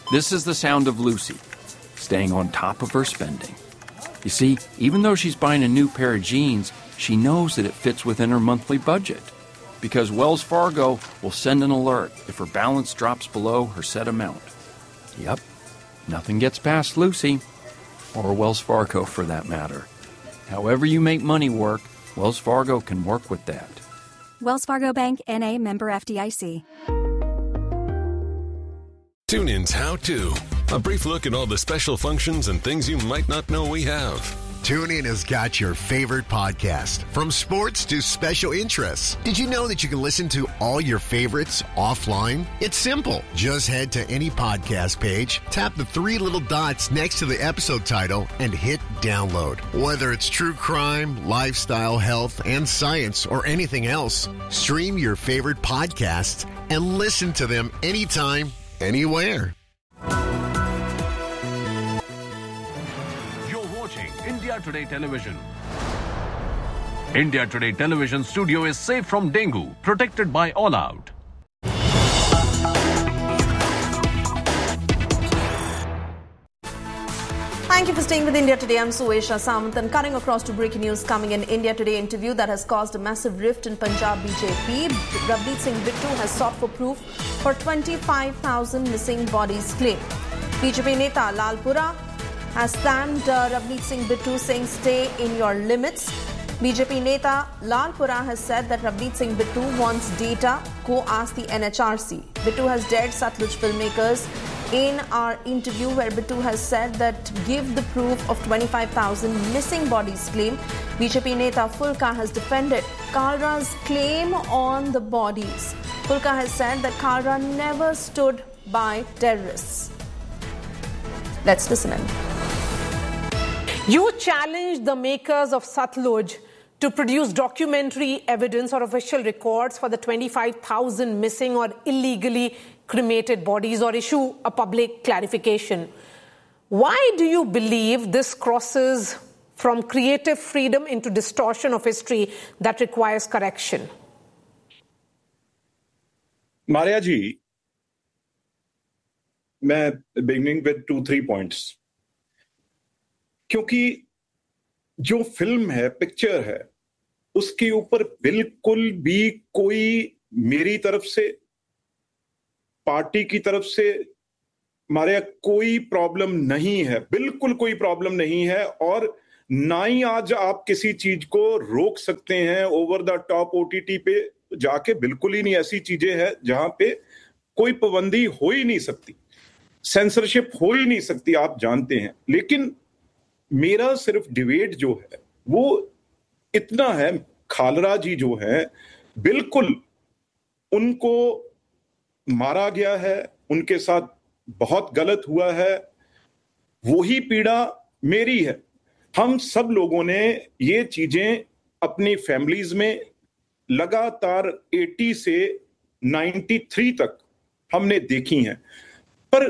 This is the sound of Lucy, staying on top of her spending. You see, even though she's buying a new pair of jeans, she knows that it fits within her monthly budget, because Wells Fargo will send an alert if her balance drops below her set amount. Yep, nothing gets past Lucy, or Wells Fargo for that matter. However you make money work, Wells Fargo can work with that. Wells Fargo Bank, N.A., member FDIC. TuneIn's How To. A brief look at all the special functions and things you might not know we have. TuneIn has got your favorite podcast, from sports to special interests. Did you know that you can listen to all your favorites offline? It's simple. Just head to any podcast page, tap the three little dots next to the episode title, and hit download. Whether it's true crime, lifestyle, health, and science, or anything else, stream your favorite podcasts and listen to them anytime, anywhere. India Today Television. India Today Television studio is safe from dengue, protected by All Out. Thank you for staying with India Today. I'm Suesha Samant, and cutting across to breaking news coming in. India Today interview that has caused a massive rift in Punjab BJP. Ravneet Singh Bittu has sought for proof for 25,000 missing bodies claim. BJP Neta Lalpura has slammed Ravneet Singh Bittu, saying stay in your limits. BJP Neta Lalpura has said that Ravneet Singh Bittu wants data. Go ask the NHRC. Bittu has dared Satluj filmmakers in our interview, where Bittu has said that give the proof of 25,000 missing bodies claim. BJP Neta Fulka has defended Kalra's claim on the bodies. Fulka has said that Kalra never stood by terrorists. Let's listen in. You challenged the makers of Satluj to produce documentary evidence or official records for the 25,000 missing or illegally cremated bodies, or issue a public clarification. Why do you believe this crosses from creative freedom into distortion of history that requires correction? Maria ji, मैं beginning with 2-3 points. क्योंकि जो film है, picture है, उसके ऊपर बिल्कुल भी कोई मेरी तरफ से, पार्टी की तरफ से हमारे कोई प्रॉब्लम नहीं है, बिल्कुल कोई प्रॉब्लम नहीं है, और ना ही आज आप किसी चीज को रोक सकते हैं ओवर द टॉप ओटीटी पे जाके. बिल्कुल ही नहीं. ऐसी चीजें हैं जहां पे कोई पाबंदी हो ही नहीं सकती, सेंसरशिप हो ही नहीं सकती, आप जानते हैं. लेकिन मेरा सिर्फ डिबेट जो है वो इतना है, खालरा जी जो है बिल्कुल उनको मारा गया है, उनके साथ बहुत गलत हुआ है, वही पीड़ा मेरी है. हम सब लोगों ने ये चीजें अपनी फैमिलीज में लगातार 80 से 93 तक हमने देखी हैं. पर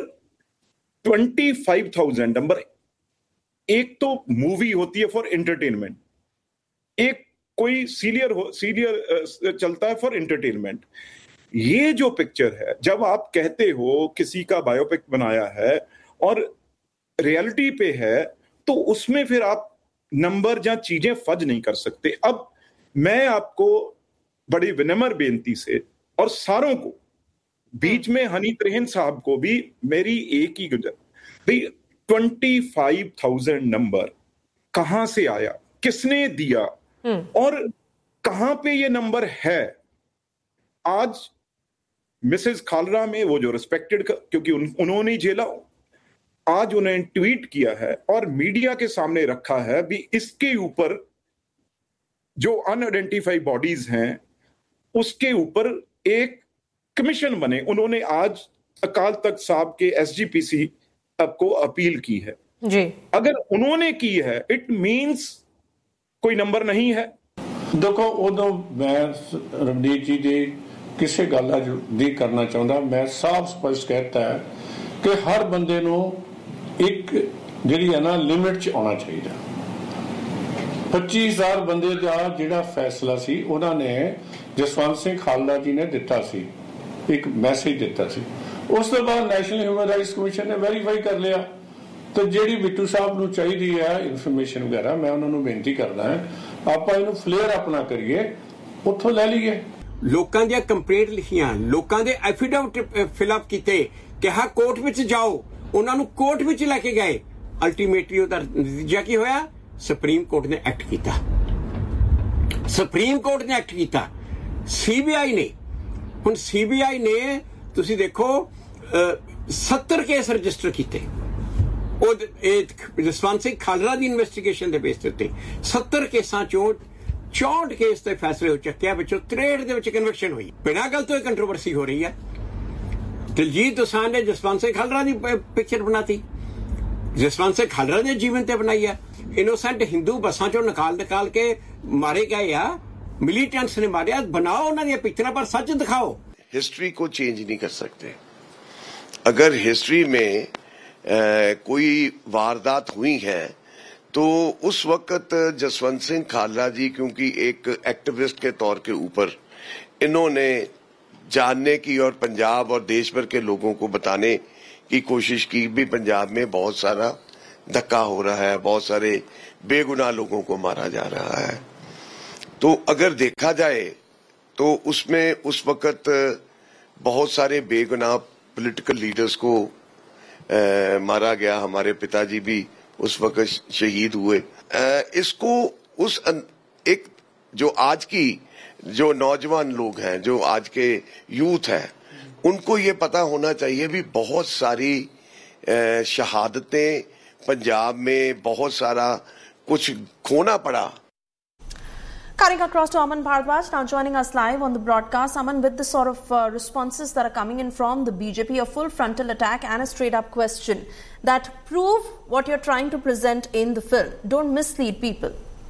25,000 नंबर, एक तो मूवी होती है फॉर एंटरटेनमेंट, एक कोई सीरियल चलता है फॉर एंटरटेनमेंट. ये जो पिक्चर है, जब आप कहते हो किसी का बायोपिक बनाया है और रियलिटी पे है, तो उसमें फिर आप नंबर या चीजें फज नहीं कर सकते. अब मैं आपको बड़ी विनम्र बेनती से, और सारों को, बीच में हनी त्रेहन साहब को भी मेरी एक ही गुजर, भाई 25,000 नंबर कहां से आया, किसने दिया, और कहां पे ये नंबर है. आज मिसेस खालरा में वो जो रिस्पेक्टेड, क्योंकि उन्होंने झेला, आज उन्हें ट्वीट किया है और मीडिया के सामने रखा है भी, इसके ऊपर जो अनआइडेंटिफाइड बॉडीज हैं उसके ऊपर एक कमीशन बने. उन्होंने आज अकाल तख्त साहब के एसजीपीसी को अपील की है जी. अगर उन्होंने की है, इट मींस कोई नंबर नहीं है. देखो, उदों मैं रवनीत जी दे किसी गल नहीं करना चाहता. मैं साफ स्पष्ट कहता है कि हर बंदे नूं एक जिहड़ी है ना लिमिट च आना चाहिए. 25,000 बंदे का जिहड़ा फैसला सी, उन्होंने जसवंत सिंह खालड़ा जी ने दिता सी, एक मैसेज दिता सी. ਉਸ ਤੋਂ ਬਾਅਦ ਨੈਸ਼ਨਲ ਹਿਊਮਨ ਰਾਈਟਸ ਕਮਿਸ਼ਨ ਨੇ ਵੈਰੀਫਾਈ ਕਰ ਲਿਆ। ਤੇ ਜਿਹੜੀ ਬਿੱਟੂ ਸਾਹਿਬ ਨੂੰ ਚਾਹੀਦੀ ਹੈ ਇਨਫੋਰਮੇਸ਼ਨ ਵਗੈਰਾ, ਮੈਂ ਉਹਨਾਂ ਨੂੰ ਬੇਨਤੀ ਕਰਦਾ ਹਾਂ ਆਪਾਂ ਇਹਨੂੰ ਫਲੇਅਰ ਆਪਣਾ ਕਰੀਏ, ਉੱਥੋਂ ਲੈ ਲਈਏ। ਲੋਕਾਂ ਦੀਆਂ ਕੰਪਲੇਂਟ ਲਿਖੀਆਂ, ਲੋਕਾਂ ਦੇ ਐਫੀਡੇਵਿਟ ਫਿਲਅਪ ਕੀਤੇ, ਕਿਹਾ ਕੋਰਟ ਵਿੱਚ ਜਾਓ, ਉਹਨਾਂ ਨੂੰ ਕੋਰਟ ਵਿੱਚ ਲੈ ਕੇ ਗਏ। ਅਲਟੀਮੇਟਲੀ ਉਹਦਾ ਨਤੀਜਾ ਕੀ ਹੋਇਆ? ਸੁਪਰੀਮ ਕੋਰਟ ਨੇ ਐਕਟ ਕੀਤਾ। ਸੁਪਰੀਮ ਕੋਰਟ ਨੇ ਐਕਟ ਕੀਤਾ। ਸੀਬੀਆਈ ਨੇ, ਹੁਣ ਸੀਬੀਆਈ ਨੇ ਤੁਸੀਂ ਦੇਖੋ 70 ਕੇਸ ਰਜਿਸਟਰ ਕੀਤੇ। ਉਹ ਜਸਵੰਤ ਸਿੰਘ ਖਾਲੜਾ ਦੀ ਇਨਵੈਸਟੀਗੇਸ਼ਨ ਦੇ ਬੇਸ ਤੇ ਉੱਤੇ 70 ਕੇਸਾਂ ਚੋਂ 64 ਕੇਸ ਤੇ ਫੈਸਲੇ ਹੋ ਚੱਕਿਆ, ਵਿੱਚੋਂ 63 ਦੇ ਵਿੱਚ ਕਨਵਿਕਸ਼ਨ ਹੋਈ। ਬਿਨਾਂ ਗੱਲ ਤੋਂ ਇਹ ਕੰਟਰੋਵਰਸੀ ਹੋ ਰਹੀ ਹੈ। ਦਿਲਜੀਤ ਦੋਸਾਂਝ ਨੇ ਜਸਵੰਤ ਸਿੰਘ ਖਾਲੜਾ ਦੀ ਪਿਕਚਰ ਬਣਾਤੀ, ਜਸਵੰਤ ਸਿੰਘ ਖਾਲੜਾ ਦੇ ਜੀਵਨ ਤੇ ਬਣਾਈ ਹੈ। ਇਨੋਸੈਂਟ ਹਿੰਦੂ ਬੱਸਾਂ ਚੋਂ ਨਿਕਾਲ ਕੇ ਮਾਰੇ गए या मिलिटेंट्स ने मारे, बनाओ उन्होंने पिक्चर पर सच दिखाओ। हिस्ट्री को चेंज नहीं कर सकते। अगर हिस्ट्री में कोई वारदात हुई है तो उस वक्त जसवंत सिंह खालड़ा जी, क्योंकि एक एक्टिविस्ट के तौर के ऊपर इन्होंने जानने की और पंजाब और देश भर के लोगों को बताने की कोशिश की भी पंजाब में बहुत सारा धक्का हो रहा है, बहुत सारे बेगुनाह लोगों को मारा जा रहा है। तो अगर देखा जाए तो उसमें उस वक्त बहुत सारे बेगुनाह पॉलिटिकल लीडर्स को मारा गया। हमारे पिताजी भी उस वक्त शहीद हुए। इसको उस एक जो आज की जो नौजवान लोग हैं, जो आज के यूथ है, उनको ये पता होना चाहिए भी बहुत सारी शहादतें पंजाब में, बहुत सारा कुछ खोना पड़ा। Cutting across to Aman Bharadwaj, now joining us live on the broadcast. Aman, with the sort of responses that are coming in from the BJP, a full frontal attack and a straight-up question that prove what you're trying to present in the film. Don't mislead people.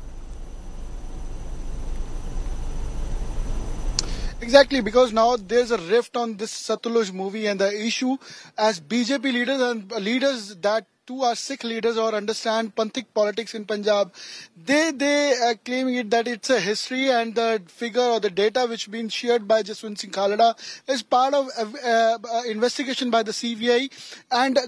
Exactly, because now there's a rift on this Satluj movie and the issue as BJP leaders and leaders that too are Sikh leaders or understand Panthik politics in Punjab. They are claiming it that it's a history and the figure or the data which been shared by Jaswant Singh Khalda is part of investigation by the CBI and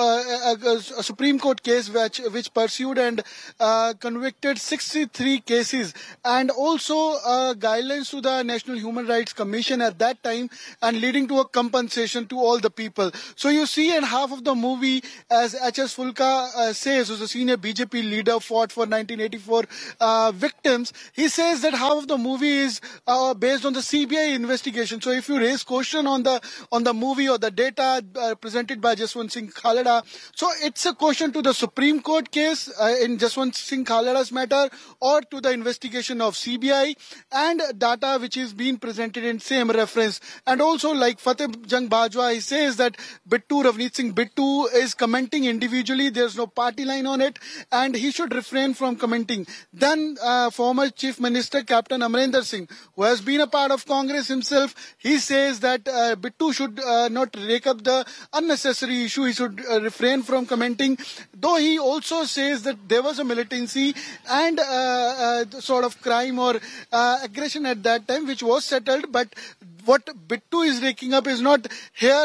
a Supreme Court case which pursued and convicted 63 cases, and also guidelines to the National Human Rights Commission at that time and leading to a compensation to all the people. So you see in half of the movie, as H.S. Fulka says, who's a senior BJP leader, fought for 1984 victims, he says that half of the movie is based on the CBI investigation. So if you raise question on the movie or the data presented by Jaswant Singh Khalda, so it's a question to the Supreme Court case in Jaswant Singh Khalda's matter or to the investigation of CBI and data which is being presented in same reference. And also like Fateh Jang Bajwa, he says that Ravneet Singh Bittu is commenting individually. There's no party line on it and he should refrain from commenting. Then former Chief Minister Captain Amarinder Singh, who has been a part of Congress himself, he says that Bittu should not rake up the unnecessary issue. He should refrain from commenting. Though he also says that there was a militancy and sort of crime or aggression at that time which was settled, but what Bittu is raking up is not here,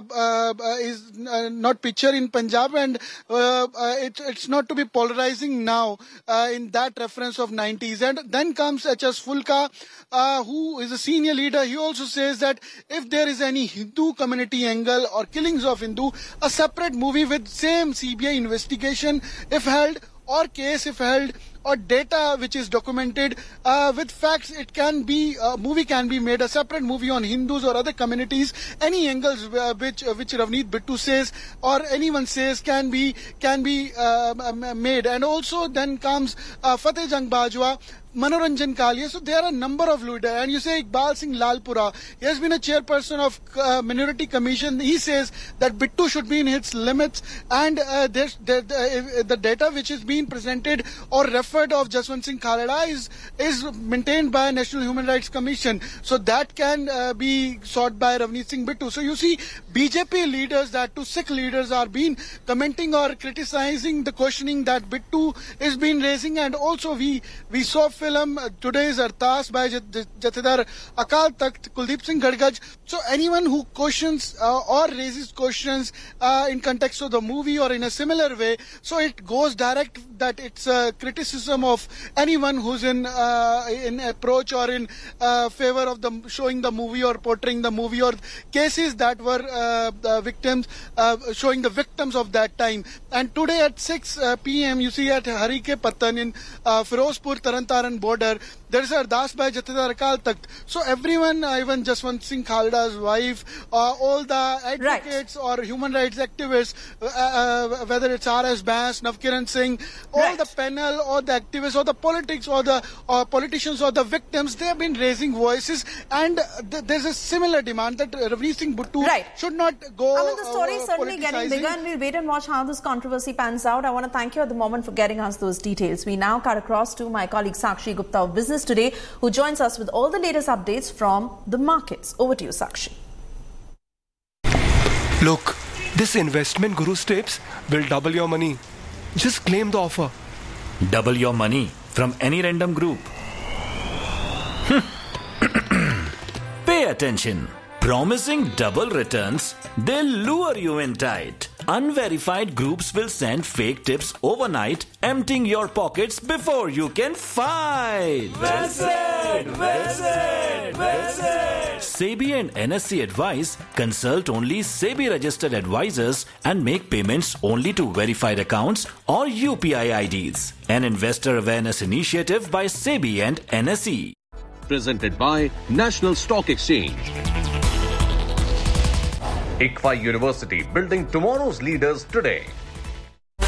is not picture in Punjab, and it's not to be polarizing now in that reference of 90s. And then comes H.S. Fulka, who is a senior leader. He also says that if there is any Hindu community angle or killings of Hindu, a separate movie with same CBI investigation if held, or case if held, or data which is documented with facts, it can be movie can be made, a separate movie on Hindus or other communities. Any angles which Ravneet Bittu says or anyone says can be made. And also then comes Fateh Jang Bajwa, Manoranjan Kalia. So there are a number of leaders. And you say Iqbal Singh Lalpura, he has been a chairperson of Minority Commission. He says that Bittu should be in its limits, and the data which is being presented or referred effort of Jaswant Singh Khalda is maintained by National Human Rights Commission. So that can be sought by Ravneet Singh Bittu. So you see, BJP leaders, that two Sikh leaders, are being commenting or criticizing the questioning that Bittu is been raising. And also we saw film today's Artas by Jathedar Akal Takht Kuldeep Singh Gadgaj. So anyone who questions or raises questions in context of the movie or in a similar way, so it goes direct that it's a criticism of anyone who's in approach or in favor of showing the movie or portraying the movie or cases that were victims, showing the victims of that time. And today at 6 p.m. you see at Harike Patan in Firozpur Tarantaran border, there is a Ardas by Jathedar Akal Takht. So everyone, even Jaswant Singh Khalda's wife, all the advocates or human rights activists, whether it's R.S. Bass, Navkiran Singh, all the panel or the activists or the politics or the politicians or the victims, they have been raising voices, and there's a similar demand that Ravneet Singh Bittu should not go. I mean, the story is certainly getting bigger, and we'll wait and watch how this controversy pans out. I want to thank you at the moment for getting us those details. We now cut across to my colleague Sakshi Gupta of Business Today, who joins us with all the latest updates from the markets. Over to you, Sakshi. Look, this investment guru tips will double your money. Just claim the offer. Double your money from any random group. Pay attention. Promising double returns, they'll lure you in tight. Unverified groups will send fake tips overnight, emptying your pockets before you can fight. Well said! Well said! Well said! SEBI and NSE advise, consult only SEBI registered advisors and make payments only to verified accounts or UPI IDs. An investor awareness initiative by SEBI and NSE. Presented by National Stock Exchange. ICFI University, building tomorrow's leaders today.